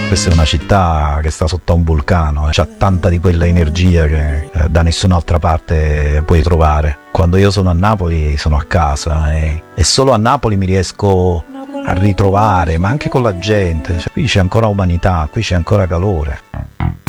Questa è una città che sta sotto a un vulcano, c'ha tanta di quella energia che da nessun'altra parte puoi trovare. Quando io sono a Napoli sono a casa e solo a Napoli mi riesco a ritrovare, ma anche con la gente. Cioè, qui c'è ancora umanità, qui c'è ancora calore.